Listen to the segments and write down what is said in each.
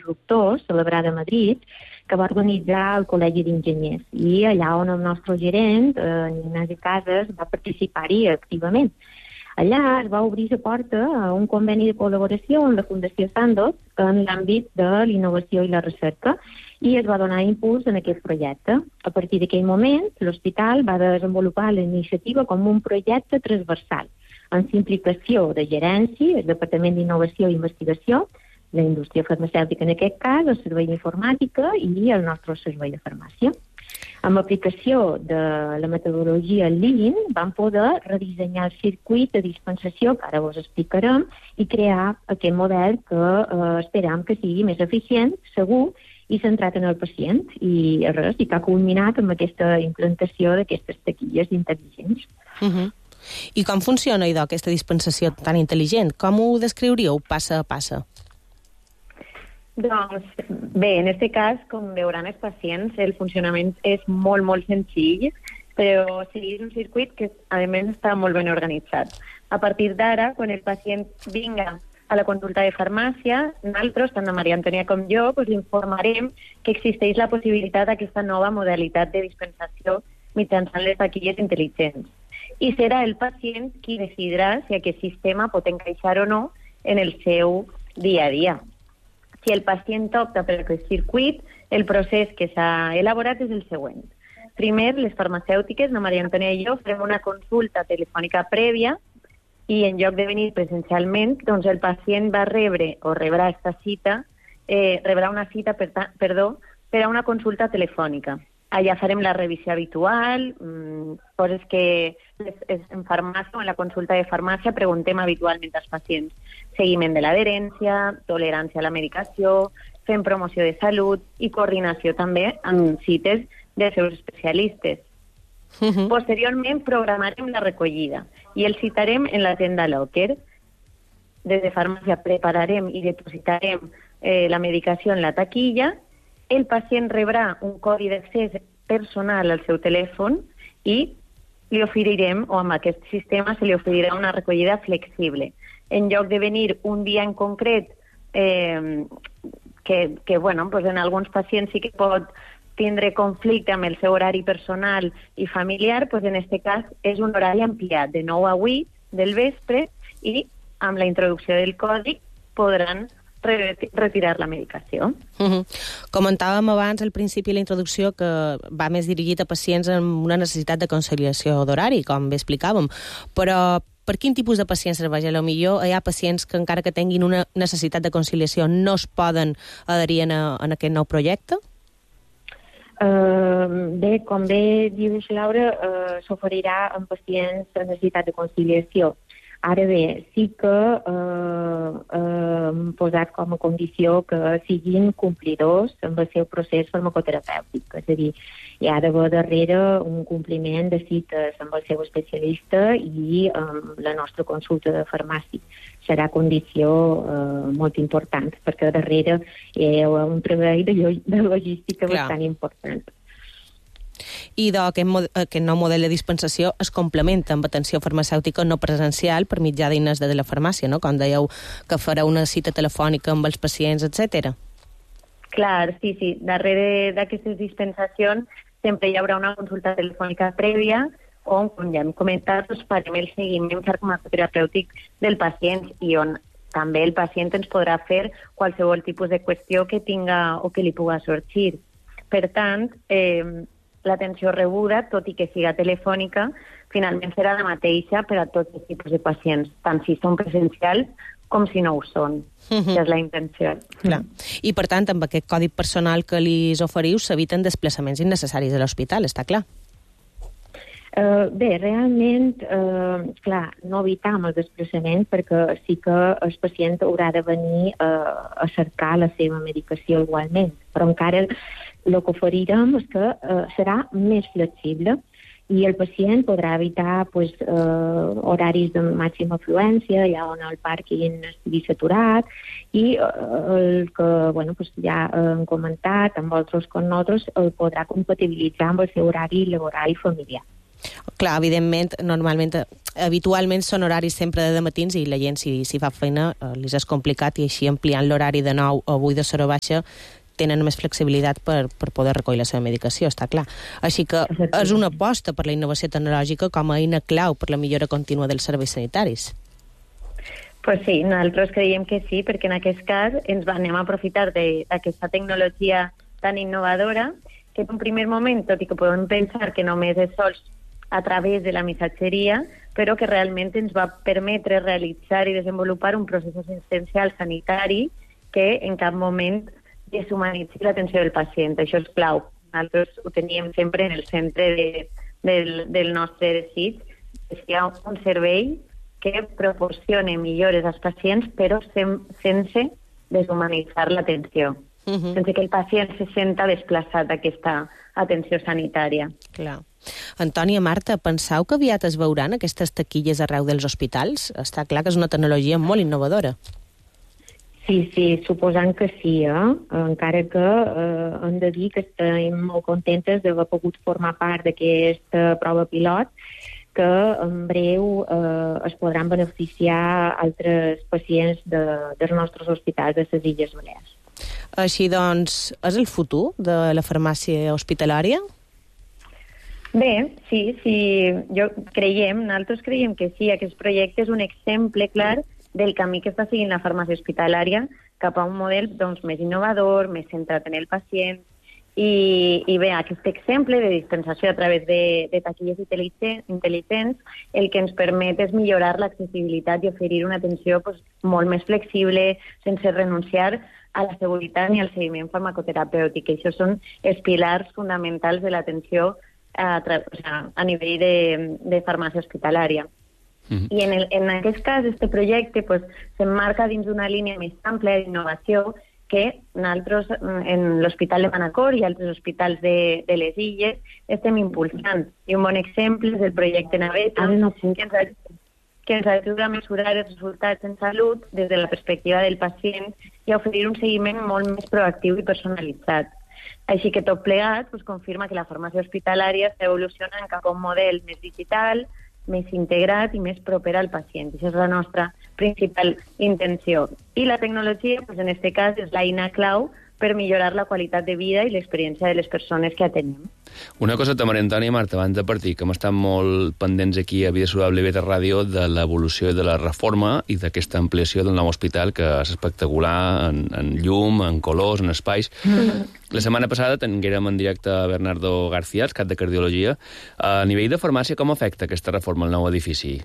disruptors, celebrada a Madrid, que va organitzar el Col·legi d'Enginyers. I allà on el nostre gerent, Ignasi Casas, va participar-hi activament. Allà es va obrir la porta a un conveni de col·laboració amb la Fundació Sandoz en l'àmbit de l'innovació i la recerca i es va donar impuls en aquest projecte. A partir d'aquell moment, l'hospital va desenvolupar la iniciativa com un projecte transversal, amb implicació de gerència, el Departament d'Innovació i Investigació, la indústria farmacèutica en aquest cas, el servei d'informàtica i el nostre servei de farmàcia. Amb aplicació de la metodologia Lean vam poder redissenyar el circuit de dispensació, que ara vos explicarem, i crear aquest model que esperam que sigui més eficient, segur i centrat en el pacient. I res, i que ha culminat amb aquesta implantació d'aquestes taquilles intel·ligents. I com funciona, idò, aquesta dispensació tan intel·ligent? Com ho descriuríeu passe a passe? Doncs bé, en aquest cas, com veuran els pacients, el funcionament és molt, molt senzill, però sí, és un circuit que, a més, està molt ben organitzat. A partir d'ara, quan el pacient vinga a la consulta de farmàcia, nosaltres, tant la Maria Antònia com jo, informarem que existeix la possibilitat d'aquesta nova modalitat de dispensació mitjançant les taquilles intel·ligents. I serà el pacient qui decidirà si aquest sistema pot encaixar o no en el seu dia a dia. Si el pacient opta per aquest circuit, el procés que s'ha elaborat és el següent. Primer, les farmacèutiques, la Maria Antònia i jo, farem una consulta telefònica prèvia i en lloc de venir presencialment, doncs el pacient va rebre o rebrà una cita per a una consulta telefònica. Allà farem la revisió habitual, coses que en farmàcia o en la consulta de farmàcia preguntem habitualment als pacients. Seguiment de l'adherència, tolerància a la medicació, fem promoció de salut i coordinació també amb cites dels seus especialistes. Posteriorment programarem la recollida i el citarem en l'agenda locker. Des de farmàcia prepararem i depositarem la medicació en la taquilla. El pacient rebrà un codi d'accés personal al seu telèfon i li oferirem, o amb aquest sistema, se li oferirà una recollida flexible. En lloc de venir un dia en concret, que bueno, pues en alguns pacients sí que pot tindre conflicte amb el seu horari personal i familiar, pues en aquest cas és un horari ampliat, de 9 a 8 del vespre, i amb la introducció del codi podran retirar la medicació. Comentàvem abans al principi la introducció que va més dirigit a pacients amb una necessitat de conciliació d'horari, com bé explicàvem, però per quin tipus de pacients serveix? Potser hi ha pacients que encara que tinguin una necessitat de conciliació no es poden adherir en aquest nou projecte? Bé, com bé dius, Laura, s'oferirà en pacients amb necessitat de conciliació. Ara bé, sí que hem posat com a condició que siguin complidors amb el seu procés farmacoterapèutic. És a dir, hi ha d'haver darrere un compliment de cites amb el seu especialista i amb la nostra consulta de farmàcia. Serà condició molt important, perquè darrere hi ha un treball de logística bastant important. I aquest nou model de dispensació es complementa amb atenció farmacèutica no presencial per mitjà d'eines de la farmàcia, no? Com dèieu, que farà una cita telefònica amb els pacients, etc. Clar, sí. Darrere d'aquestes dispensacions sempre hi haurà una consulta telefònica prèvia on, com ja hem comentat, farem el seguiment farmacoterapèutic del pacient i on també el pacient ens podrà fer qualsevol tipus de qüestió que tinga o que li puga sorgir. Per tant, l'atenció rebuda, tot i que siga telefònica, finalment serà la mateixa per a tots els tipus de pacients, tant si són presencials com si no ho són. Que és la intenció. Clar. I, per tant, amb aquest codi personal que li oferiu s'eviten desplaçaments innecessaris a l'hospital, està clar? Bé, realment, clar, no evitam el desplaçament perquè sí que el pacient haurà de venir a cercar la seva medicació igualment, però encara el que oferirem és que serà més flexible i el pacient podrà evitar horaris de màxima afluència, allà on el pàrquing estigui saturat, i el que ja hem comentat amb altres com nosaltres el podrà compatibilitzar amb el seu horari laboral i familiar. Clar, evidentment, habitualment són horaris sempre de matins i la gent, si fa feina, li és complicat i així ampliant l'horari de 9 a 8 de l'hora baixa tenen més flexibilitat per poder recollir la seva medicació, està clar. Així que és una aposta per la innovació tecnològica com a eina clau per la millora contínua dels serveis sanitaris. Pues sí, nosaltres creiem que sí, perquè en aquest cas ens anem a aprofitar d'aquesta tecnologia tan innovadora que en un primer moment, tot i que podem pensar que només és sols a través de la missatgeria, però que realment ens va permetre realitzar i desenvolupar un procés assistencial sanitari que en cap moment deshumanitzi l'atenció del pacient. Això és clau. Nosaltres ho teníem sempre en el centre del nostre desig, que hi ha un servei que proporcione millores als pacients, però sense deshumanitzar l'atenció. Sense que el pacient se senta desplaçat d'aquesta atenció sanitària. Clar. Antònia, Marta, penseu que aviat es veuran aquestes taquilles arreu dels hospitals? Està clar que és una tecnologia molt innovadora. Sí, suposant que sí, encara que hem de dir que estem molt contentes d'haver pogut formar part d'aquesta prova pilot, que en breu es podran beneficiar altres pacients dels nostres hospitals de les Illes Balears. Així doncs, és el futur de la farmàcia hospitalària? Bé, sí, nosaltres creiem que sí. Aquest projecte és un exemple clar del camí que està seguint la farmàcia hospitalària cap a un model més innovador, més centrat en el pacient. I bé, aquest exemple de dispensació a través de taquilles intel·ligents el que ens permet és millorar l'accessibilitat i oferir una atenció molt més flexible, sense renunciar a la seguretat ni al seguiment farmacoterapèutic. Això són els pilars fonamentals de l'atenció a nivell de farmàcia hospitalària. I en aquest cas, este projecte s'emmarca dins d'una línia més àmplia d'innovació que nosaltres, en l'Hospital de Manacor i altres hospitals de les Illes, estem impulsant. I un bon exemple és el projecte Naveta, que ens ajuda a mesurar els resultats en salut des de la perspectiva del pacient i a oferir un seguiment molt més proactiu i personalitzat. Així que tot plegat confirma que la farmàcia hospitalària està evolucionant cap a un model més digital, més integrat i més proper al pacient. Això és la nostra principal intenció. I la tecnologia, en aquest cas, és l'eina clau per millorar la qualitat de vida i l'experiència de les persones que atenem. Una cosa, Maria Antònia i Marta, abans de partir, que hem estat molt pendents aquí a Vida Saludable i Beta Ràdio de l'evolució i de la reforma i d'aquesta ampliació del nou hospital, que és espectacular en llum, en colors, en espais. La setmana passada tinguérem en directe a Bernardo García, el cap de Cardiologia. A nivell de farmàcia, com afecta aquesta reforma al nou edifici?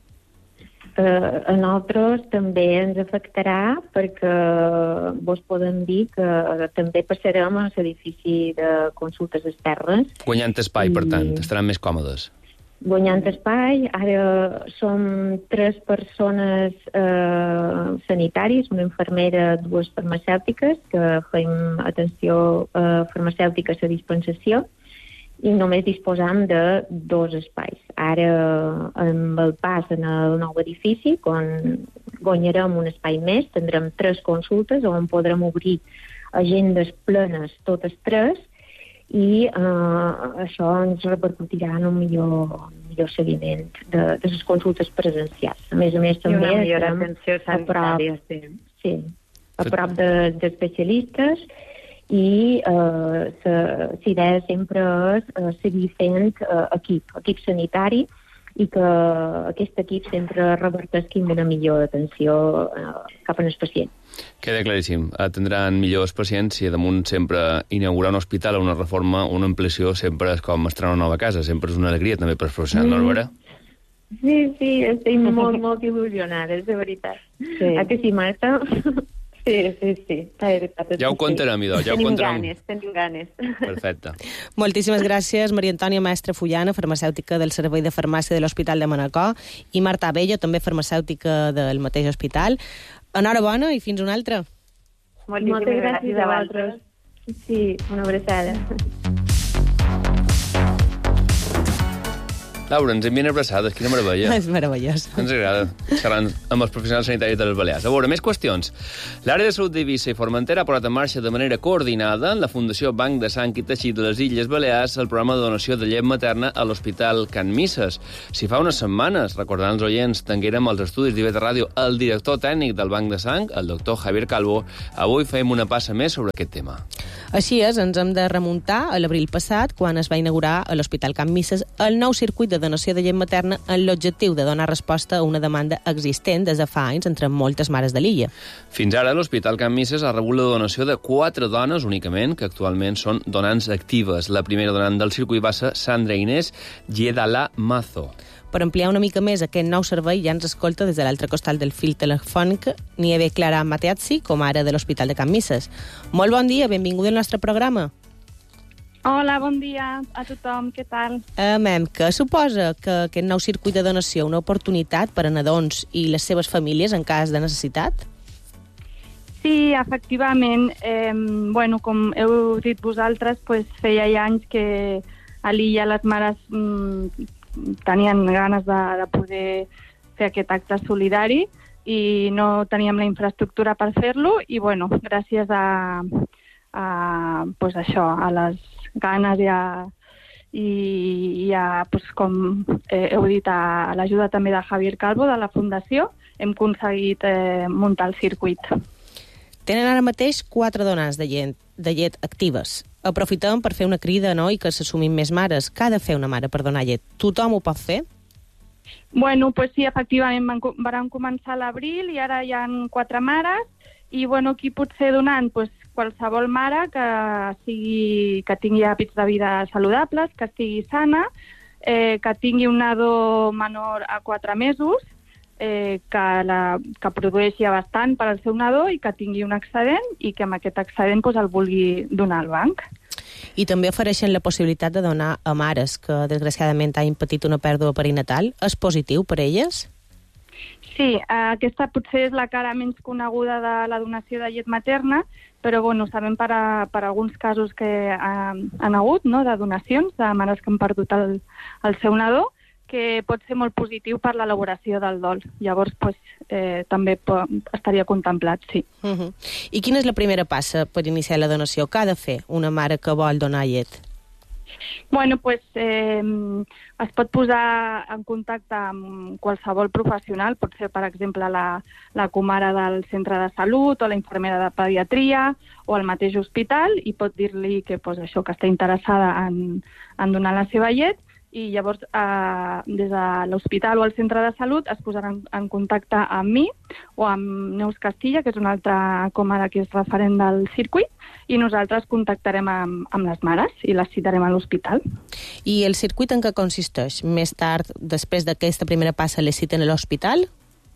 A nosaltres també ens afectarà perquè vos podem dir que també passarem a l'edifici de consultes externes. Guanyant espai, per tant, estaran més còmodes. Guanyant espai, ara som 3 persones sanitaris, una infermera, 2 farmacèutiques, que fem atenció farmacèutica a la dispensació, i només disposam de 2 espais. Ara, amb el pas en el nou edifici, quan guanyarem un espai més, tindrem 3 consultes on podrem obrir agendes plenes totes 3 i això ens repercutirà en un millor seguiment de les consultes presencials. A més, també una millor atenció sanitària, a prop d'especialistes, i l'idea sempre és seguir fent equip sanitari i que aquest equip sempre reverteixi en una millor atenció cap al pacient. Queda claríssim. Tindran millors pacients i damunt sempre inaugurar un hospital o una reforma, una ampliació, sempre és com estrenar una nova casa. Sempre és una alegria també per professionals, no, Albera? Sí, estem molt il·lusionades, de veritat. Sí. Que sí, Marta? Sí. Ja ho contarem, idò. Tenim ganes. Perfecte. Moltíssimes gràcies, Maria Antònia Mestre Fullana, farmacèutica del Servei de Farmàcia de l'Hospital de Manacor, i Marta Abello, també farmacèutica del mateix hospital. Enhorabona i fins una altra. Moltes gràcies a vosaltres. Sí, una abraçada. Laura, ens envien abraçades, quina meravella. És meravellós. Ens agrada xerrar amb els professionals sanitaris de les Balears. A veure, més qüestions. L'àrea de salut d'Eivissa i Formentera ha posat en marxa de manera coordinada la Fundació Banc de Sang i Teixit de les Illes Balears el programa de donació de llet materna a l'Hospital Can Misses. Si fa unes setmanes, recordant els oients, tenguérem als estudis d'IV Ràdio el director tècnic del Banc de Sang, el doctor Javier Calvo, avui fem una passa més sobre aquest tema. Així és, ens hem de remuntar a l'abril passat, quan es va inaugurar a l'Hospital Can Misses el nou circuit de donació de llet materna amb l'objectiu de donar resposta a una demanda existent des de fa anys entre moltes mares de l'illa. Fins ara, l'Hospital Can Misses ha rebut la donació de 4 dones únicament, que actualment són donants actives. La primera donant del circuit va ser Sandra Inés Giedala Mazo. Per ampliar una mica més aquest nou servei ja ens escolta des de l'altre costat del fil telefònic Nieve Clara Mateazzi, com ara de l'Hospital de Can Misses. Molt bon dia, benvinguda al nostre programa. Hola, bon dia a tothom, què tal? Mem, què suposa que aquest nou circuit de donació una oportunitat per a nadons i les seves famílies en cas de necessitat? Sí, efectivament. Bueno, com heu dit vosaltres, pues, feia ja anys que a l'illa les mares tenien ganes de poder fer aquest acte solidari i no teníem la infraestructura per fer-lo i, bueno, gràcies a pues això, a les ganes i pues, com heu dit, a l'ajuda també de Javier Calvo, de la Fundació, hem aconseguit muntar el circuit. Tenen ara mateix 4 dones de llet actives. Aprofitem per fer una crida, no?, i que s'assumin més mares. Què ha de fer una mare per donar llet? Tothom ho pot fer? Bueno, pues sí, efectivament, vam començar a l'abril i ara hi ha 4 mares i, bueno, qui pot ser donant? Pues qualsevol mare que tingui hàbits de vida saludables, que estigui sana, que tingui un nadó menor a 4 mesos, que produeixi bastant per al seu nadó i que tingui un excedent i que amb aquest excedent pues, el vulgui donar al banc. I també ofereixen la possibilitat de donar a mares que desgraciadament hagin patit una pèrdua perinatal. És positiu per elles? Sí, aquesta potser és la cara menys coneguda de la donació de llet materna, però bueno, sabem per alguns casos que han hagut, no?, de donacions de mares que han perdut el seu nadó, que pot ser molt positiu per l'elaboració del dol. Llavors, pues, també estaria contemplat, sí. I quina és la primera passa per iniciar la donació? Què ha de fer una mare que vol donar llet? Bueno, pues es pot posar en contacte amb qualsevol professional, pot ser, per exemple, la comare del centre de salut o la infermera de pediatria o el mateix hospital i pot dir-li que, pues, això, que està interessada en donar la seva llet i llavors des de l'hospital o el centre de salut es posaran en contacte amb mi o amb Neus Castilla, que és una altra comare que és referent del circuit, i nosaltres contactarem amb les mares i les citarem a l'hospital. I el circuit en què consisteix? Més tard, després d'aquesta primera passa, les citen a l'hospital?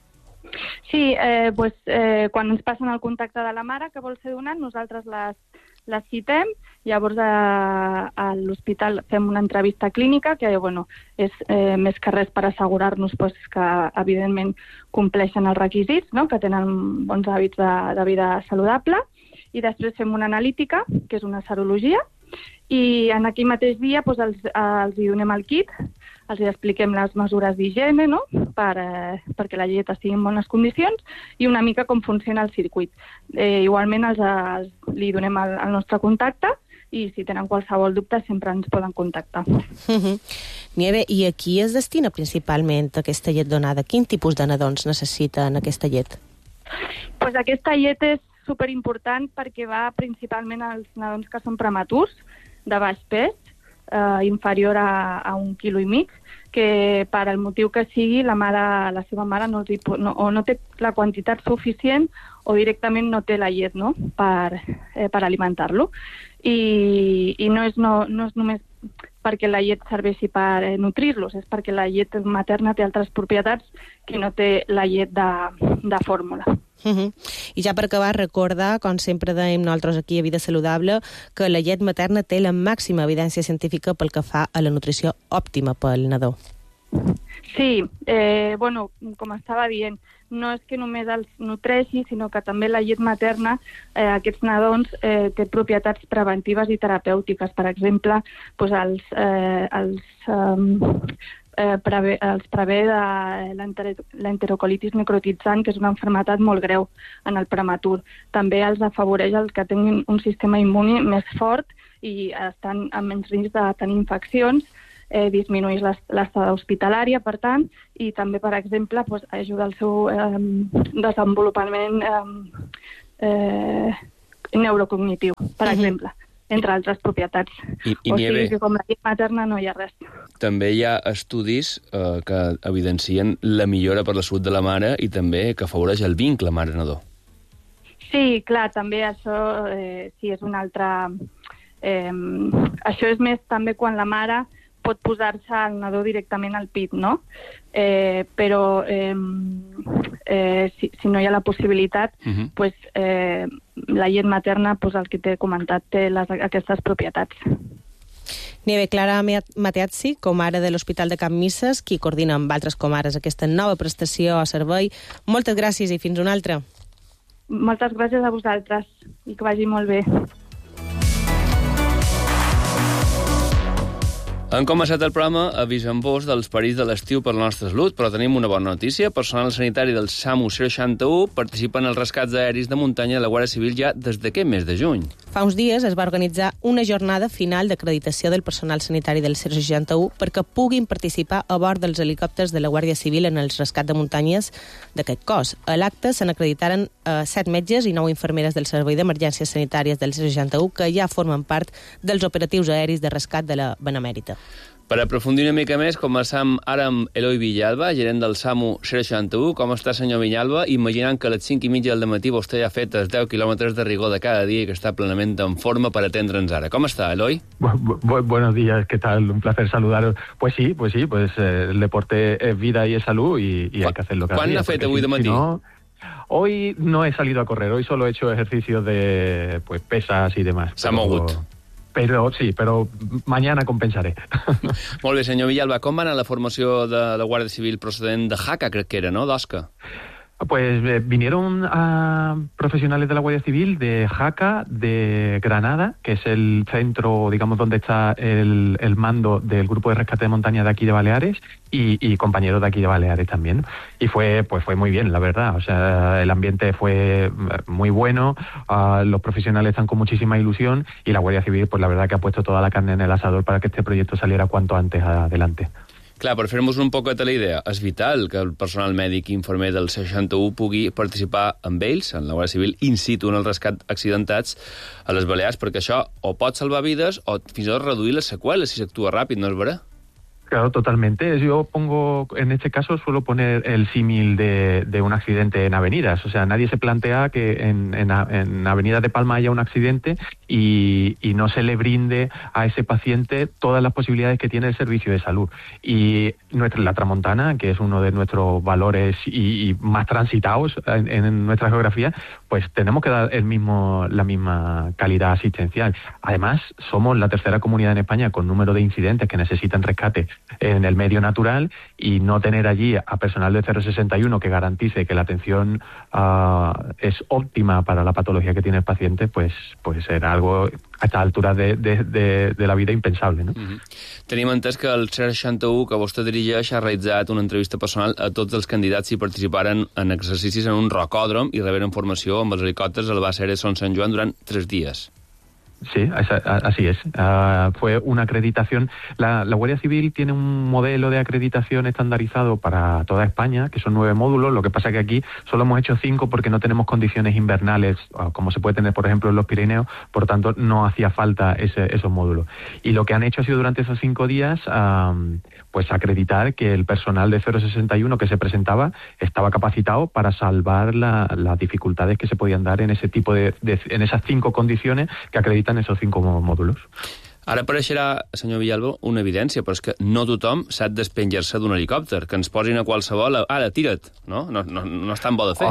Sí, quan ens passen el contacte de la mare que vol ser donant, nosaltres les citem, llavors a l'hospital fem una entrevista clínica que, bueno, és més que res per assegurar-nos pues, que, evidentment, compleixen els requisits, no?, que tenen bons hàbits de vida saludable, i després fem una analítica, que és una serologia, i en aquell mateix dia pues, els hi donem el kit, els expliquem les mesures d'higiene, no?, perquè la llet estigui en bones condicions i una mica com funciona el circuit. Igualment li donem el nostre contacte i si tenen qualsevol dubte sempre ens poden contactar. Nieve, i a qui es destina principalment aquesta llet donada? Quin tipus de nadons necessiten aquesta llet? Pues aquesta llet és superimportant perquè va principalment als nadons que són prematurs, de baix pes, inferior a 1,5 quilos, que per al motiu que sigui la seva mare no té la quantitat suficient o directament no té la llet, no?, per alimentar-lo. I no és només perquè la llet serveixi per nutrir-los, és perquè la llet materna té altres propietats que no té la llet de fórmula. I ja per acabar, recordar, com sempre dèiem nosaltres aquí a Vida Saludable, que la llet materna té la màxima evidència científica pel que fa a la nutrició òptima pel nadó. Sí, bueno, com estava dient, no és que només els nutreixi, sinó que també la llet materna, aquests nadons, té propietats preventives i terapèutiques. Per exemple, doncs els prevé de l'enterocolitis necrotitzant, que és una malaltia molt greu en el prematur. També els afavoreix el que tinguin un sistema immuni més fort i estan amb menys risc de tenir infeccions, disminueix l'estada hospitalària, per tant, i també, per exemple, ajuda al seu desenvolupament neurocognitiu, per exemple, entre altres propietats. O sigui que com la llet materna no hi ha res. També hi ha estudis que evidencien la millora per la salut de la mare i també que afavoreix el vincle mare-nadó. Sí, clar, també això sí és un altre... això és més també quan la mare pot posar-se el nadó directament al pit, no? Però si no hi ha la possibilitat, la llet materna, el que t'he comentat, té aquestes propietats. Nieve Clara Mateazzi, comare de l'Hospital de Can Misses, qui coordina amb altres comares aquesta nova prestació a servei. Moltes gràcies i fins una altra. Moltes gràcies a vosaltres i que vagi molt bé. Hem començat el programa avisant-vos dels perills de l'estiu per la nostra salut, però tenim una bona notícia. Personal sanitari del SAMU 061 participa en els rescats aeris de muntanya de la Guàrdia Civil ja des d'aquest mes de juny. Fa uns dies es va organitzar una jornada final d'acreditació del personal sanitari del 061 perquè puguin participar a bord dels helicòpters de la Guàrdia Civil en els rescats de muntanyes d'aquest cos. A l'acte se n'acreditaren 7 metges i 9 infermeres del Servei d'Emergències Sanitàries del 061 que ja formen part dels operatius aeris de rescat de la Benemèrita. Per aprofundir una mica més, començam ara amb Eloi Villalba, gerent del SAMU 061. Com està, senyor Villalba? Imaginant que a les 5:30 del matí vostè ha fet els 10 quilòmetres de rigor de cada dia i que està plenament en forma per atendre'ns ara. Com està, Eloi? Buenos días, ¿qué tal? Un placer saludaros. Pues sí, el deporte es vida y es salud y hay que hacerlo cada día. ¿Cuán ha fet avui de matí? Hoy no he salido a correr, hoy solo he hecho ejercicios de pesas y demás. S'ha mogut. Pero mañana compensaré. Molt bé, senyor Villalba, com va anar la formació de la Guàrdia Civil procedent de Jaca, crec que era, no? D'Osca. Pues vinieron profesionales de la Guardia Civil de Jaca, de Granada, que es el centro, digamos, donde está el mando del grupo de rescate de montaña de aquí de Baleares, y compañeros de aquí de Baleares también. Y fue muy bien, la verdad. O sea, el ambiente fue muy bueno, los profesionales están con muchísima ilusión, y la Guardia Civil, pues la verdad que ha puesto toda la carne en el asador para que este proyecto saliera cuanto antes adelante. Clar, per fer-nos un poquet la idea, és vital que el personal mèdic i infermer del 61 pugui participar amb ells, en la Guàrdia Civil, in situ en el rescat accidentats a les Balears, perquè això o pot salvar vides o fins i tot reduir les seqüeles si s'actua ràpid, no és vera? Claro, totalmente. Yo pongo, en este caso, suelo poner el símil de un accidente en avenidas. O sea, nadie se plantea que en Avenida de Palma haya un accidente y no se le brinde a ese paciente todas las posibilidades que tiene el servicio de salud. Y la Tramontana, que es uno de nuestros valores y más transitados en nuestra geografía, pues tenemos que dar la misma calidad asistencial. Además, somos la tercera comunidad en España con número de incidentes que necesitan rescate en el medio natural, y no tener allí a personal de 061 que garantice que la atención es óptima para la patología que tiene el paciente, pues era algo a esta altura de la vida impensable, no? Tenim entès que el 061 que vostè dirigeix ha realitzat una entrevista personal a tots els candidats si participaren en exercicis en un rocòdrom i reberen formació amb els helicòpters al Base Aeri Son Sant Joan durant 3 dies. Sí, así es. Fue una acreditación. La Guardia Civil tiene un modelo de acreditación estandarizado para toda España, que son 9 módulos. Lo que pasa que aquí solo hemos hecho 5 porque no tenemos condiciones invernales, como se puede tener, por ejemplo, en los Pirineos. Por tanto, no hacía falta esos módulos. Y lo que han hecho ha sido durante esos 5 días pues acreditar que el personal de 061 que se presentaba estaba capacitado para salvar las dificultades que se podían dar en ese tipo en esas 5 condiciones que acreditan esos 5 módulos. Ara apareixerà, senyor Villalba, una evidència, però és que no tothom sap despenjar-se d'un helicòpter, que ens posin a qualsevol, ara, tira't, ¿no? No és tan bo de fer.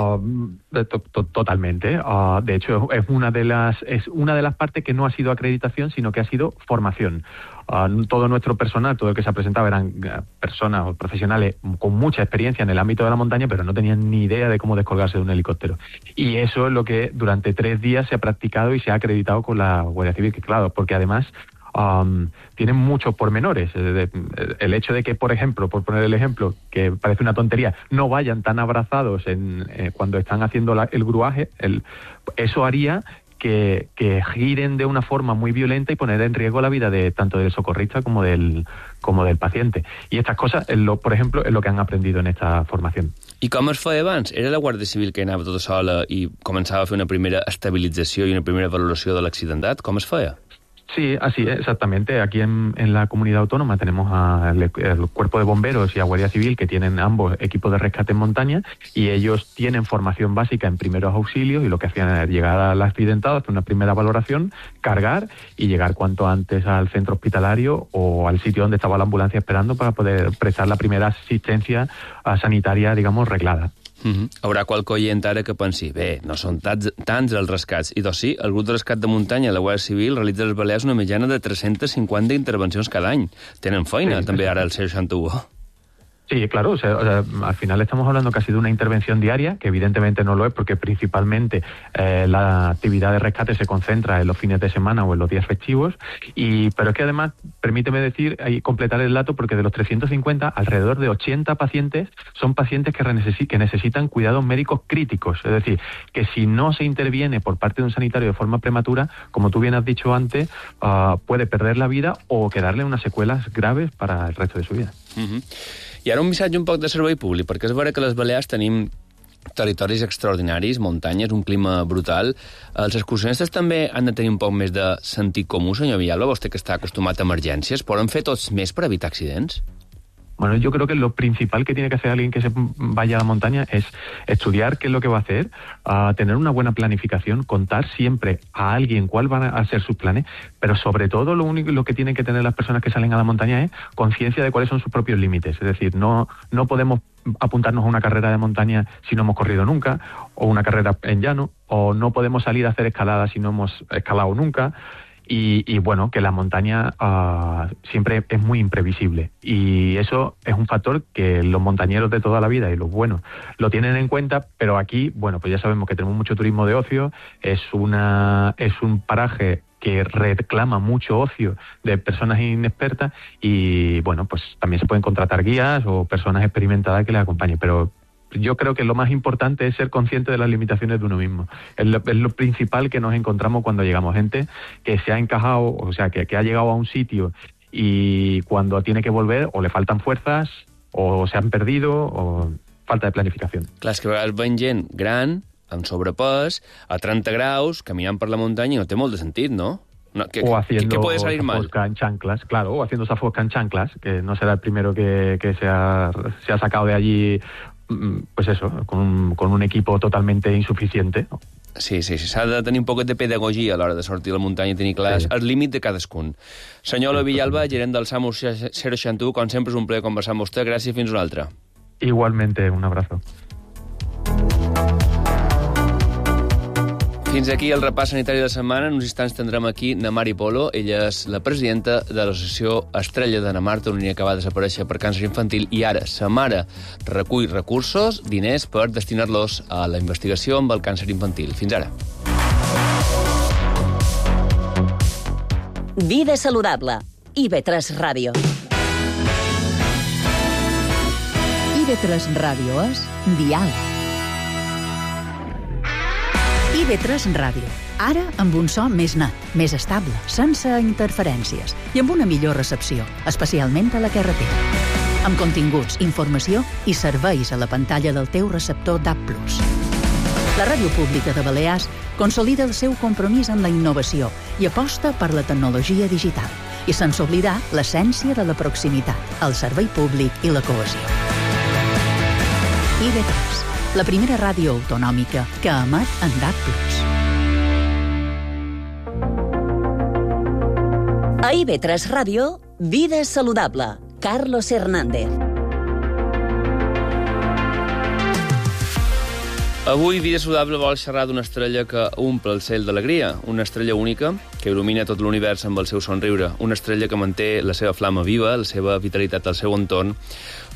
Totalmente. De hecho, es una de las partes que no ha sido acreditación, sino que ha sido formación. Todo nuestro personal, todo el que se ha presentado, eran personas o profesionales con mucha experiencia en el ámbito de la montaña, pero no tenían ni idea de cómo descolgarse de un helicóptero. Y eso es lo que durante 3 días se ha practicado y se ha acreditado con la Guardia Civil, que claro, porque además tienen muchos pormenores. El hecho de que, por ejemplo, por poner el ejemplo, que parece una tontería, no vayan tan abrazados cuando están haciendo el gruaje, eso haría que giren de una forma muy violenta y poner en riesgo la vida tanto del socorrista como del paciente. Y estas cosas, por ejemplo, es lo que han aprendido en esta formación. I com es feia abans? Era la Guàrdia Civil que anava tota sola i començava a fer una primera estabilització i una primera valoració de l'accidentat? Com es feia? Sí, así es, exactamente. Aquí en la comunidad autónoma tenemos al Cuerpo de Bomberos y a Guardia Civil, que tienen ambos equipos de rescate en montaña, y ellos tienen formación básica en primeros auxilios, y lo que hacían era llegar al accidentado, hacer una primera valoración, cargar y llegar cuanto antes al centro hospitalario o al sitio donde estaba la ambulancia esperando para poder prestar la primera asistencia sanitaria, digamos, reglada. Haurà qualque oient ara que pensi, bé, no són tants els rescats. I doncs sí, el grup de rescat de muntanya, la Guàrdia Civil, realitza a les Balears una mitjana de 350 intervencions cada any. Tenen feina, també, ara el 61. Sí, claro, o sea, al final estamos hablando casi de una intervención diaria, que evidentemente no lo es porque principalmente la actividad de rescate se concentra en los fines de semana o en los días festivos, pero es que además, permíteme decir y completar el dato, porque de los 350, alrededor de 80 pacientes son pacientes que necesitan cuidados médicos críticos, es decir, que si no se interviene por parte de un sanitario de forma prematura, como tú bien has dicho antes, puede perder la vida o quedarle unas secuelas graves para el resto de su vida. I ara un missatge un poc de servei públic, perquè és vera que a les Balears tenim territoris extraordinaris, muntanyes, un clima brutal. Els excursionistes també han de tenir un poc més de sentit comú, senyor Villalba, vostè que està acostumat a emergències. Poden fer tots més per evitar accidents? Bueno, yo creo que lo principal que tiene que hacer alguien que se vaya a la montaña es estudiar qué es lo que va a hacer, tener una buena planificación, contar siempre a alguien cuál van a ser sus planes, pero sobre todo lo que tienen que tener las personas que salen a la montaña es conciencia de cuáles son sus propios límites. Es decir, no podemos apuntarnos a una carrera de montaña si no hemos corrido nunca, o una carrera en llano, o no podemos salir a hacer escalada si no hemos escalado nunca. Y bueno, que la montaña siempre es muy imprevisible, y eso es un factor que los montañeros de toda la vida y los buenos lo tienen en cuenta, pero aquí, bueno, pues ya sabemos que tenemos mucho turismo de ocio, es un paraje que reclama mucho ocio de personas inexpertas, y bueno, pues también se pueden contratar guías o personas experimentadas que les acompañen, pero yo creo que lo más importante es ser consciente de las limitaciones de uno mismo. Es lo principal que nos encontramos cuando llegamos. Gente que se ha encajado, o sea, que ha llegado a un sitio y cuando tiene que volver o le faltan fuerzas o se han perdido o falta de planificación. Clar, és que a vegades veiem gent gran, amb sobrepès, a 30 graus, caminant per la muntanya, i no té molt de sentit, no? ¿Qué puede salir mal? En chanclas, claro, o haciendo esa fosca en chanclas, que no será el primero que se ha sacado de allí, pues eso, con un equipo totalmente insuficiente, ¿no? Sí, s'ha de tenir un poquet de pedagogia a l'hora de sortir a la muntanya i tenir clar el límit de cadascun. Senyor Eloi Villalba, gerent del SAMU 061, com sempre és un plaer conversar amb vostè. Gràcies, fins una altra. Igualmente, un abrazo. Fins aquí el repàs sanitari de la setmana. En uns instants tindrem aquí Namari Polo. Ella és la presidenta de l'associació Estrella de Namarta, una línia que va desaparèixer per càncer infantil, i ara sa mare recull recursos, diners, per destinar-los a la investigació amb el càncer infantil. Fins ara. Vida saludable. IB3 Ràdio. IB3 Ràdio és Dial. IB3 Ràdio. Ara amb un so més net, més estable, sense interferències i amb una millor recepció, especialment a la carretera. Amb continguts, informació i serveis a la pantalla del teu receptor DAB+. La Ràdio Pública de Balears consolida el seu compromís amb la innovació i aposta per la tecnologia digital, i sense oblidar l'essència de la proximitat, el servei públic i la cohesió. IB3, la primera ràdio autonòmica que emet en DAB+. A IB3 Ràdio, Vida saludable. Carlos Hernández. Avui Vida Saludable vol xerrar d'una estrella que omple el cel d'alegria, una estrella única que il·lumina tot l'univers amb el seu somriure, una estrella que manté la seva flama viva, la seva vitalitat al seu entorn,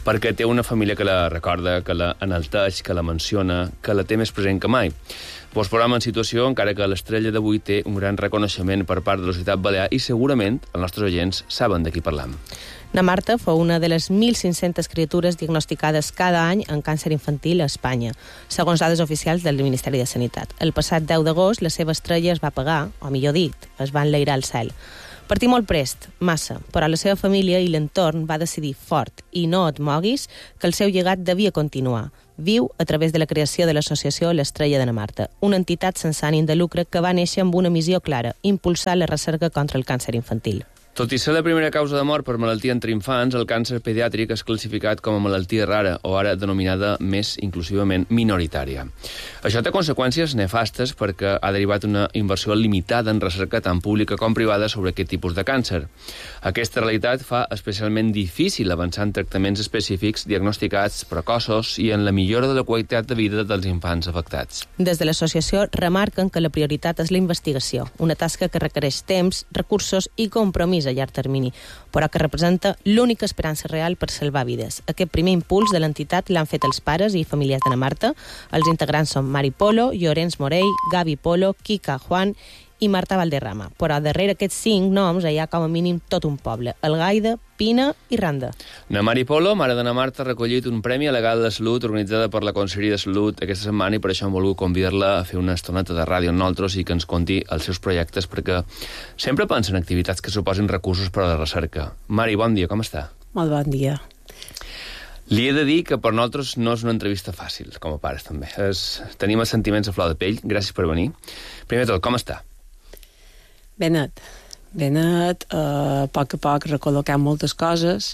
perquè té una família que la recorda, que la enalteix, que la menciona, que la té més present que mai. Vos posam en situació, encara que l'estrella d'avui té un gran reconeixement per part de la societat balear i segurament els nostres oients saben de qui parlam. Na Marta fou una de les 1.500 criatures diagnosticades cada any en càncer infantil a Espanya, segons dades oficials del Ministeri de Sanitat. El passat 10 d'agost la seva estrella es va apagar, o millor dit, es va enlairar al cel. Partí molt prest, massa, però la seva família i l'entorn va decidir fort, i no et moguis, que el seu llegat devia continuar. Viu a través de la creació de l'associació L'Estrella de na Marta, una entitat sense ànim de lucre que va néixer amb una missió clara, impulsar la recerca contra el càncer infantil. Tot i ser la primera causa de mort per malaltia entre infants, el càncer pediàtric és classificat com a malaltia rara o ara denominada més inclusivament minoritària. Això té conseqüències nefastes perquè ha derivat una inversió limitada en recerca tant pública com privada sobre aquest tipus de càncer. Aquesta realitat fa especialment difícil avançar en tractaments específics diagnosticats precoços i en la millora de la qualitat de vida dels infants afectats. Des de l'associació remarquen que la prioritat és la investigació, una tasca que requereix temps, recursos i compromís a llarg termini, però que representa l'única esperança real per salvar vides. Aquest primer impuls de l'entitat l'han fet els pares i familiars de na Marta. Els integrants són Mari Polo, Llorenç Morell, Gavi Polo, Kika Juan i Marta Valderrama. Però darrere aquests 5 noms hi ha com a mínim tot un poble: Algaida, Pina i Randa. Na Mari Polo, mare de na Marta, ha recollit un premi a la Gala de Salut organitzada per la Conselleria de Salut aquesta setmana i per això hem volgut convidar-la a fer una estoneta de ràdio amb nosaltres i que ens conti els seus projectes perquè sempre pensa en activitats que suposin recursos per a la recerca. Mari, bon dia, com està? Molt bon dia. Li he de dir que per nosaltres no és una entrevista fàcil, com a pares també. Tenim els sentiments a flor de pell, gràcies per venir. Primer de tot, com està? Benet, a poc recol·locant moltes coses,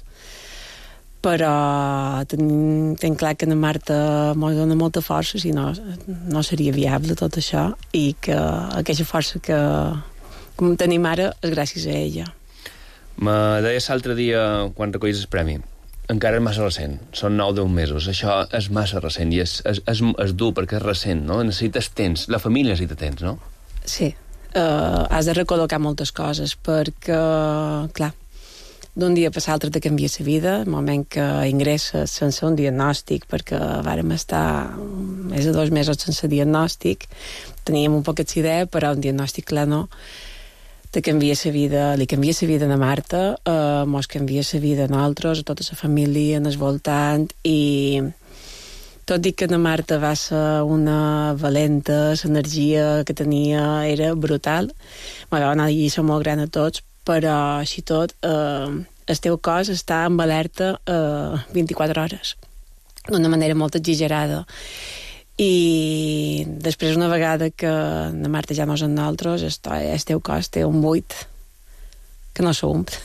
però tenc clar que na Marta m'ho dona molta força, si no seria viable tot això, i que aquesta força que tenim ara és gràcies a ella. Me deies l'altre dia, quan recollis el premi, encara és massa recent, són 9-10 mesos, això és massa recent i és dur perquè és recent, no? Necessites temps, la família necessita temps, no? Sí. Has de recol·locar moltes coses perquè, clar, d'un dia per l'altre te canvia la vida, el moment que ingresses sense un diagnòstic, perquè vàrem estar més de 2 mesos sense diagnòstic, teníem un poquet d'idea, però un diagnòstic clar no, te canvia la vida, li canvia la vida a Marta, mos canvia la vida a nosaltres, a tota la família, en el voltant, i tot i que na Marta va ser una valenta, l'energia que tenia era brutal. Va anar a lliçó molt gran a tots, però així tot el teu cos està en alerta 24 hores, d'una manera molt exagerada. I després, una vegada que na Marta ja no és amb nosaltres, el teu cos té un buit que no s'omple.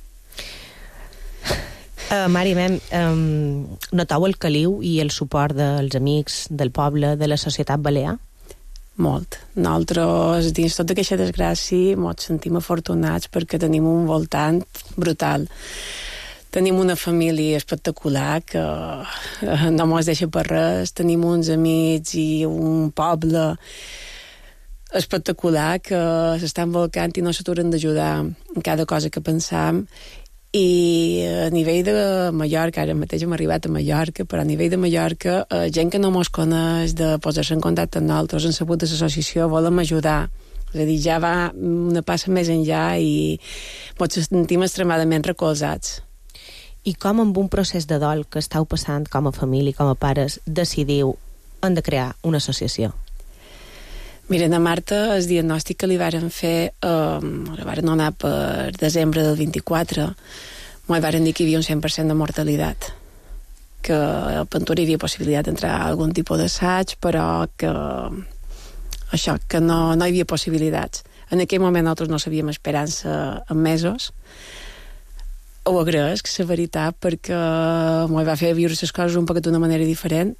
Mari, noteu el caliu i el suport dels amics, del poble, de la societat balear? Molt. Nosaltres, dins tota aquesta desgràcia, ens sentim afortunats perquè tenim un voltant brutal. Tenim una família espectacular que no ens deixa per res. Tenim uns amics i un poble espectacular que s'estan volcant i no s'aturen d'ajudar en cada cosa que pensam. I a nivell de Mallorca, ara mateix hem arribat a Mallorca, però a nivell de Mallorca, gent que no mos coneix, de posar-se en contacte amb nosaltres, han sabut de l'associació, volem ajudar. És a dir, ja va una passa més enllà i ens sentim extremadament recolzats. I com amb un procés de dol que estàu passant com a família, com a pares, decidiu hem de crear una associació? Mira, a Marta, el diagnòstic que li varen fer, la varen donar per desembre del 24, m'ho varen dir que hi havia un 100% de mortalitat, que al Pentura hi havia possibilitat d'entrar a algun tipus d'assaig, però que això, que no hi havia possibilitats. En aquell moment nosaltres no sabíem esperança en mesos. Ho agraeix, la veritat, perquè m'ho va fer viure les coses un poc d'una manera diferent.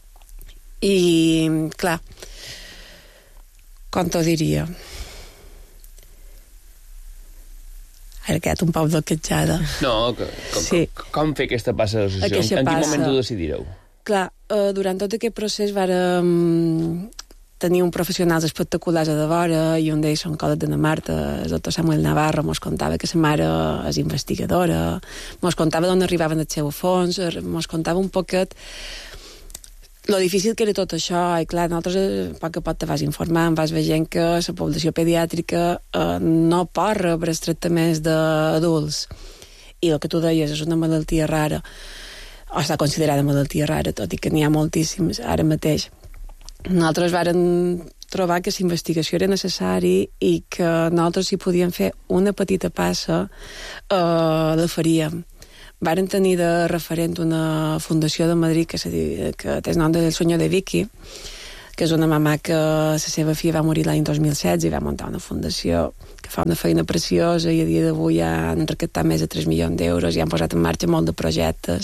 I, clar, com t'ho diria? Ara he quedat un poc bloquejada. No, com fer aquesta passa de l'associació? En quin moment ho decidireu? Clar, durant tot aquest procés vàrem teníem professionals espectaculars a devora, i un d'ells l'oncòleg de la Marta, el doctor Samuel Navarro, mos contava que sa mare és investigadora, mos contava d'on arribaven els seus fons, mos contava un poquet lo difícil que era tot això, i clar, nosaltres a poc a poc te vas informant, vas veient que la població pediàtrica no pot rebre els tractaments d'adults, i el que tu deies és una malaltia rara, o està considerada malaltia rara, tot i que n'hi ha moltíssims ara mateix. Nosaltres vàrem trobar que la investigació era necessari i que nosaltres, si podíem fer una petita passa, la faríem. Varen tenir de referent una fundació de Madrid que té el nom del senyor de Vicky, que és una mamà que la seva filla va morir l'any 2016 i va muntar una fundació que fa una feina preciosa, i a dia d'avui ja han recaptat més de 3 milions d'euros i han posat en marxa molt de projectes.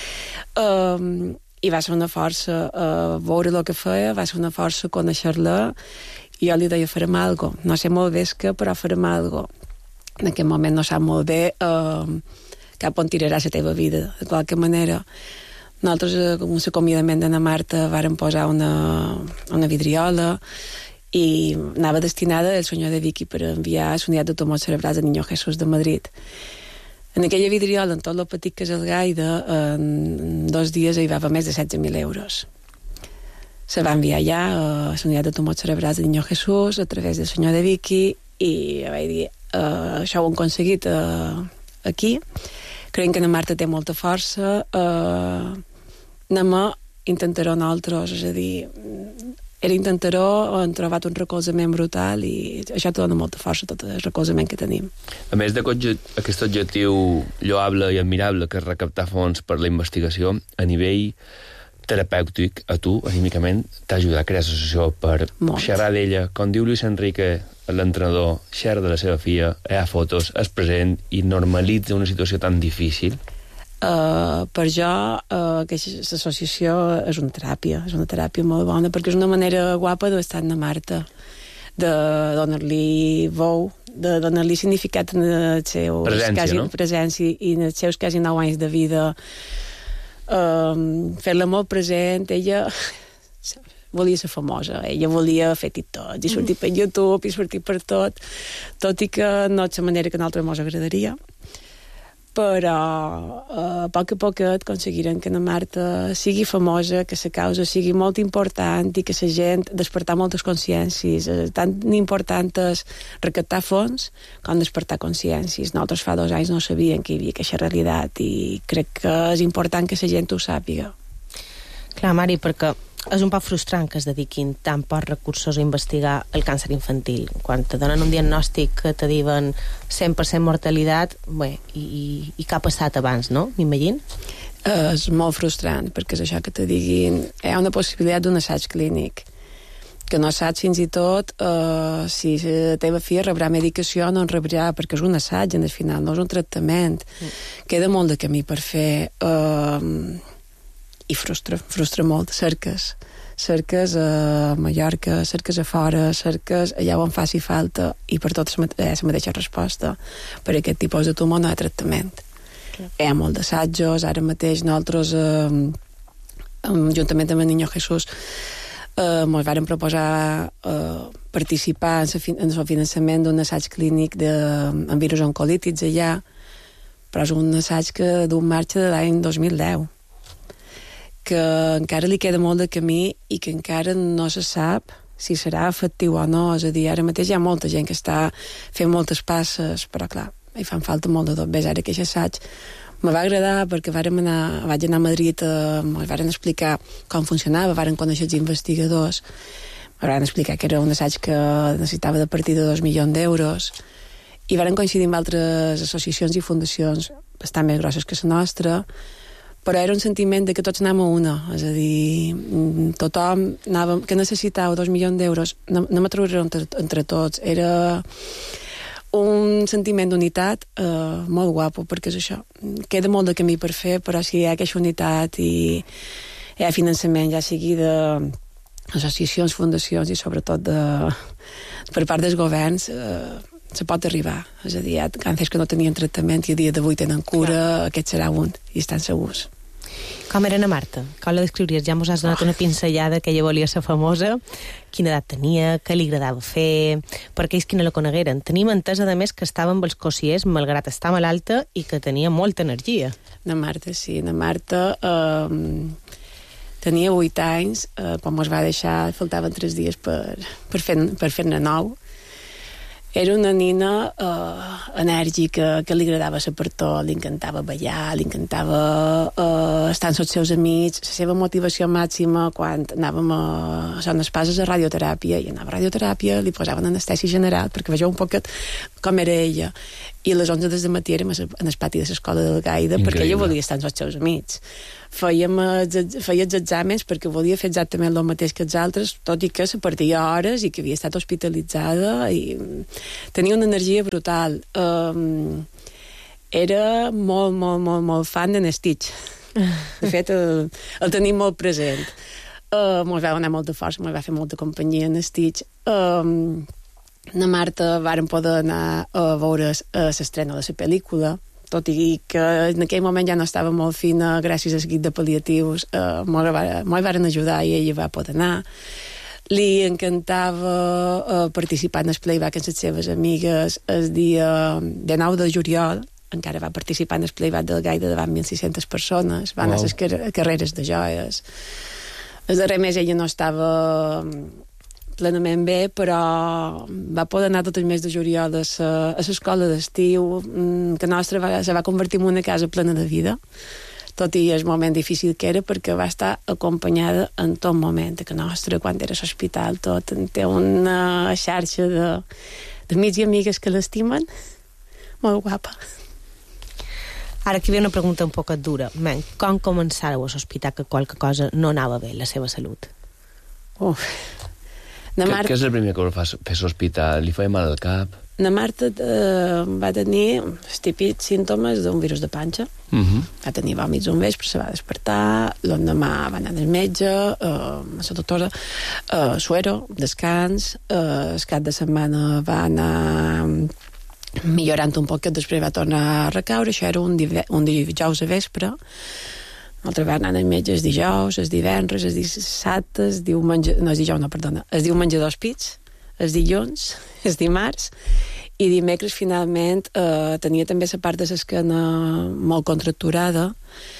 I va ser una força veure el que feia, va ser una força conèixer-la, i jo li deia, farem alguna cosa. No sé molt bé què, però farem alguna cosa. En aquest moment no sap molt bé cap on tirarà la teva vida. De qualque manera, nosaltres, com l'acomiadament d'Anna Marta, vàrem posar una vidriola i anava destinada al senyor de Vicky per enviar a l'unitat de tumors cerebrals de Niño Jesús de Madrid. En aquella vidriola, en tot el petit que és el Gaida, en 2 dies hi va haver més de 16.000 euros. Se va enviar ja a l'unitat de tumors cerebrals de Niño Jesús a través del senyor de Vicky, i vaig dir, això ho hem aconseguit aquí. Creiem que la Marta té molta força, anem a intentar-ho nosaltres, és a dir, era intentar-ho, hem trobat un recolzament brutal i això te dona molta força, tot el recolzament que tenim. A més d'aquest objectiu lloable i admirable que és recaptar fons per la investigació, a nivell terapèutic, a tu, anímicament, t'ha ajudat a crear l'associació per xerrar d'ella. Com diu Luis Enrique, l'entrenador, xerra de la seva filla, hi ha fotos, és present i normalitza una situació tan difícil. Per jo, l'associació és una teràpia molt bona, perquè és una manera guapa d'estar amb la Marta, de donar-li veu, de donar-li significat en els seus presència i en els seus quasi 9 anys de vida, fer-la molt present. Ella volia ser famosa, ella volia fer TikTok i sortir per YouTube i sortir per tot i que no és la manera que a nosaltres ens agradaria, però a poc aconseguirem que la Marta sigui famosa, que la causa sigui molt important i que la gent despertar moltes consciències. Tan important és recaptar fons com despertar consciències. Nosaltres fa 2 anys no sabíem que hi havia aquesta realitat i crec que és important que la gent ho sàpiga. Clar, Mari, perquè és un poc frustrant que es dediquin tan pocs recursos a investigar el càncer infantil. Quan te donen un diagnòstic que te diuen 100% mortalitat, bé, i què ha passat abans, no? M'imagino? És molt frustrant, perquè és això que te diguin, hi ha una possibilitat d'un assaig clínic, que no saps fins i tot si la teva filla rebrà medicació o no en rebrà, perquè és un assaig, en el final, no és un tractament. Queda molt de camí per fer, i frustra molt. Cerques a Mallorca, cerques a fora, cerques allà on faci falta, i per tot la mateixa resposta. Per aquest tipus de tumor no hi ha tractament. Hi ha molt d'assajos. Ara mateix nosaltres, juntament amb el Niño Jesús, ens vàrem proposar participar en el finançament d'un assaig clínic en virus oncolítics allà, però és un assaig que du en marxa de l'any 2010, que encara li queda molt de camí i que encara no se sap si serà efectiu o no. És a dir, ara mateix hi ha molta gent que està fent moltes passes, però clar, hi fan falta molt de tot. Ves, ara aquest assaig me va agradar perquè vaig anar a Madrid, ens varen explicar com funcionava, varen conèixer els investigadors, ens varen explicar que era un assaig que necessitava de partir de 2 milions d'euros, i varen coincidir amb altres associacions i fundacions bastant més grosses que la nostra, però era un sentiment de que tots anàvem a una, és a dir, tothom anàvem, que necessitava 2 milions d'euros, no me trobaré entre tots. Era un sentiment d'unitat molt guapo, perquè és això. Queda molt de camí per fer, però si hi ha aquesta unitat i hi ha finançament, ja sigui d'associacions, fundacions i sobretot per part dels governs, se pot arribar. És a dir, hi ha càncers que no tenien tractament i a dia d'avui tenen cura, aquest serà un, i estan segurs. Com era na Marta? Com la descriuries? Ja mos has donat una pinzellada que ella volia ser famosa. Quina edat tenia? Què li agradava fer? Per aquells que no la conegueren. Tenim entesa, a més, que estava amb els cossiers, malgrat estar malalta, i que tenia molta energia. Na Marta, sí. Na Marta tenia 8 anys. Quan mos va deixar, faltaven 3 dies per fer-ne 9. Era una nina enèrgica, que li agradava ser per tot, li encantava ballar, li encantava estar amb els seus amics. La seva motivació màxima quan anàvem a Son Espases a radioteràpia, i anava a radioteràpia, li posaven anestèsia general, perquè vegeu un poquet com era ella. I a les 11 del matí érem en el pati de l'escola del Gaida, perquè ella volia estar amb els seus amics. Feia els exàmens perquè volia fer exactament el mateix que els altres, tot i que se perdia hores i que havia estat hospitalitzada, i tenia una energia brutal. Era molt, molt, molt, molt fan de Stitch. De fet, el tenim molt present. Mos va donar molta força, mos va fer molta companyia en Stitch. Na Marta vàrem poder anar a veure l'estrena de la pel·lícula, tot i que en aquell moment ja no estava molt fina, gràcies al seguit de pal·liatius, m'hi varen ajudar i ella va poder anar. Li encantava participar en el playback amb les seves amigues. El dia de 9 de juliol encara va participar en el playback del Gaida davant 1.600 persones, va anar a les carreres de joies. El darrer mes ella no estava plenament bé, però va poder anar tot el mes de juliol a l'escola d'estiu, que nostra se va convertir en una casa plena de vida, tot i el moment difícil que era, perquè va estar acompanyada en tot moment. Que nostra, quan era a l'hospital, tot té una xarxa d'amics i amigues que l'estimen, molt guapa. Ara aquí ve una pregunta un poc dura. Com començàreu a sospitar que qualque cosa no anava bé, la seva salut? Què és el primer que va fer sospitar? Li feia mal al cap? Na Marta va tenir els típics símptomes d'un virus de panxa. Va tenir vòmits un vespre, se va despertar, l'endemà va anar al metge, a la doctora, suero, descans, el cap de setmana va anar millorant un poc, després va tornar a recaure. Això era un dijous a vespre. L'altre va anar al metge el dijous, el divendres, el dissabte, el diumenge dos pits, el dilluns, el dimarts, i dimecres finalment tenia també la part de l'esquena molt contracturada,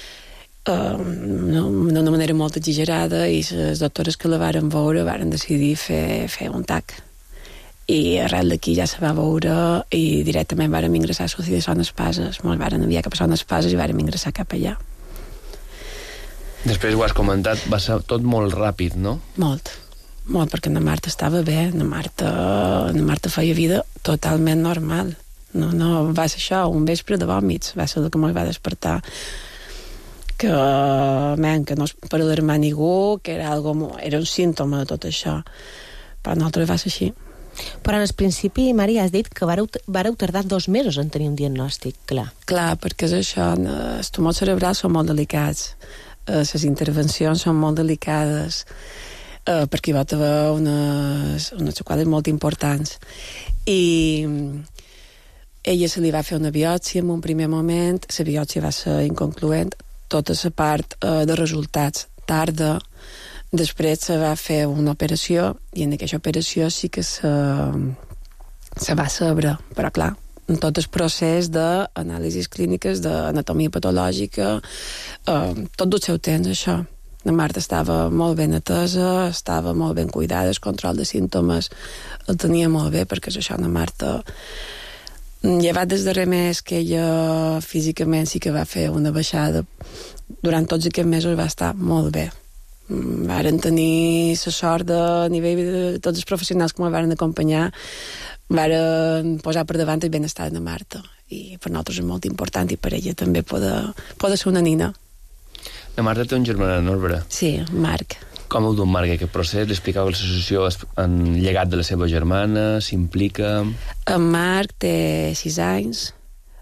d'una manera molt exagerada, i les doctores que la varen veure varen decidir fer un TAC. I arrel d'aquí ja se va veure i directament vàrem ingressar a l'UCI de Son Espases. Ens varen enviar cap a Son Espases i vàrem ingressar cap allà. Després ho has comentat, va ser tot molt ràpid, no? Molt, perquè na Marta estava bé, na Marta feia vida totalment normal. No va ser això, un vespre de vòmits, va ser el que me'l va despertar. Que no es per alarmar ningú, que era un símptoma de tot això. Però nosaltres va ser així. Però en el principi, Mari, has dit que vareu tardar 2 mesos en tenir un diagnòstic, clar. Clar, perquè és això, els tumors cerebrals són molt delicats. Les intervencions són molt delicades, perquè hi va haver unes seqüeles molt importants. I ella se li va fer una biòpsia en un primer moment, la biòpsia va ser inconcloent, tota la part de resultats tarda. Després se va fer una operació, i en aquesta operació sí que se va saber, però clar, en tot el procés d'anàlisis clíniques, d'anatomia patològica, tot el seu temps, això. La Marta estava molt ben atesa, estava molt ben cuidada, el control de símptomes el tenia molt bé, perquè és això, la Marta, llevat des darrer mes que ella físicament sí que va fer una baixada, durant tots aquests mesos va estar molt bé. Varen tenir la sort a nivell de tots els professionals que m'ho varen acompanyar, varen posar per davant el benestar de Marta, i per nosaltres és molt important, i per ella també poder ser una nina. La Marta té un germà enorme. Sí, Marc. Com ho du Marc aquest procés? Li explicava que l'associació en llegat de la seva germana, s'implica... En Marc té 6 anys,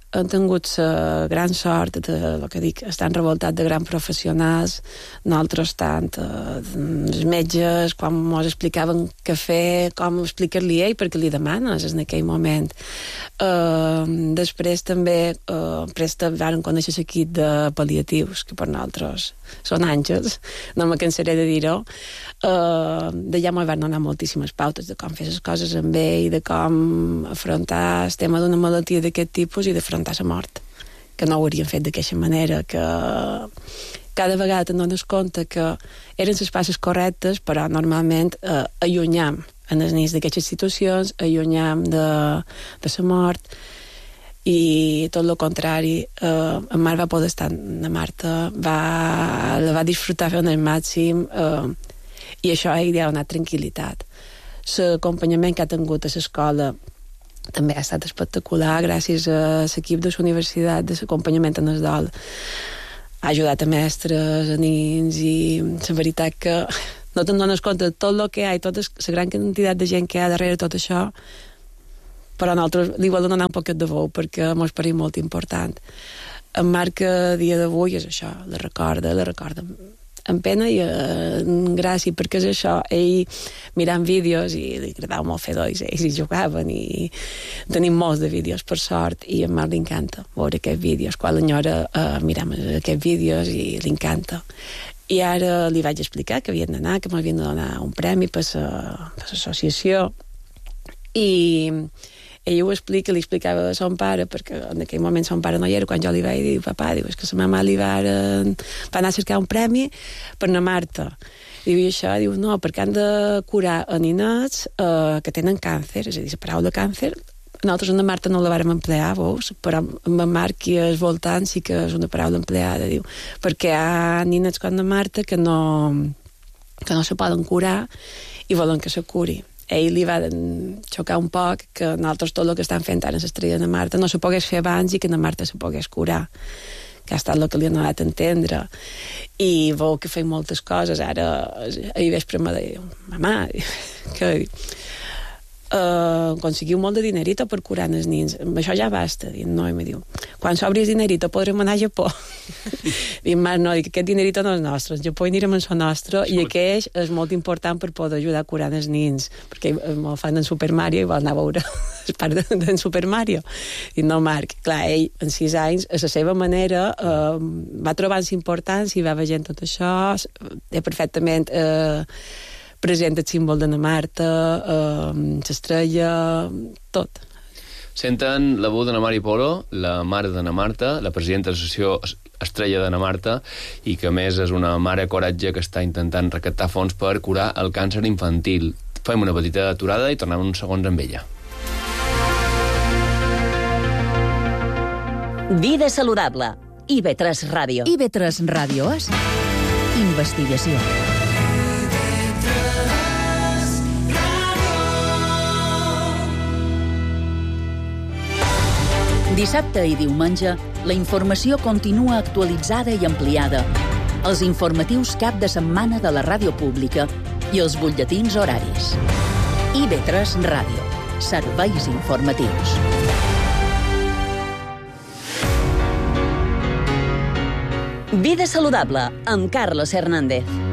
han tingut la gran sort de, el que dic, estan revoltats de grans professionals, nosaltres tant, els metges, quan ens explicaven què fer, com explicar-li ell, perquè li demanes en aquell moment. Després també vam conèixer l'equip de pal·liatius, que per nosaltres són àngels, no me cansaré de dir-ho. D'allà m'ho van donar moltíssimes pautes de com fer les coses amb ell, de com afrontar el tema d'una malaltia d'aquest tipus i d'afrontar la mort, que no ho haurien fet d'aquesta manera, que cada vegada te'n dones compte que eren les passes correctes, però normalment allunyam en els nens d'aquestes situacions, allunyam de la mort, i tot el contrari, en Marc va poder estar amb Marta, la va disfrutar fent el màxim, i això a ell li ha donat tranquil·litat. L'acompanyament que ha tingut a l'escola també ha estat espectacular, gràcies a l'equip de la universitat, de l'acompanyament en el dol. Ha ajudat a mestres, a nins, i la veritat que no te'n dones compte de tot el que hi ha i tota la gran quantitat de gent que hi ha darrere tot això, però nosaltres li volem donar un poquet de veu perquè mos pareix molt important. En Marc, a dia d'avui, és això, la recorda amb pena i gràcia, perquè és això, ell mirant vídeos, i li agradava molt fer ells hi jugaven, i tenim molts de vídeos, per sort, i a Marc li encanta veure aquests vídeos. Quan l'enyora mirem aquests vídeos i li encanta. I ara li vaig explicar que havien d'anar, que m'havien de donar un premi per l'associació, i ell ho explica, li explicava a son pare, perquè en aquell moment son pare no hi era, quan jo li vaig dir, papà, és que sa mamà li va anar a cercar un premi per na Marta. I això, diu, no, perquè han de curar a ninets que tenen càncer, és a dir, la paraula càncer, nosaltres en la Marta no la vàrem emplear, veus, però amb en Marc i al voltant sí que és una paraula empleada, diu, perquè hi ha ninets com la Marta que no se poden curar i volen que se curi. Ell li va xocar un poc que nosaltres tot el que estan fent ara en l'estrella de Marta no se pogués fer abans i que la Marta se pogués curar, que ha estat el que li ha donat a entendre. I veu que feim moltes coses. Ara, ahir vespre me deia, mamà, que aconseguiu molt de dinerito per curar els nins. Amb això ja basta. I no, i me diu, quan s'obris dinerito podrem anar a Japó. Dic, Marc, no, dic, aquest dinerito no és nostre. El Japó hi anirem en el nostre, i aquest és molt important per poder ajudar a curar els nins, perquè me'l fan en Super Mario i vol anar a veure el part d'en Super Mario. Dic, no, Marc, clar, ell en 6 anys, a la seva manera, va trobar-se importància i va veient tot això, té perfectament present el símbol de na Marta, l'estrella, tot. Senten la veu de na Mari Polo, la mare de na Marta, la presidenta de l'associació Estrella de na Marta, i que a més és una mare coratge que està intentant recaptar fons per curar el càncer infantil. Fem una petita aturada i tornem uns segons amb ella. Vida saludable. IB3 Ràdio. IB3 Ràdio és investigació. Dissabte i diumenge, la informació continua actualitzada i ampliada. Els informatius cap de setmana de la ràdio pública i els butlletins horaris. IB3 Ràdio. Serveis informatius. Vida saludable amb Carlos Hernández.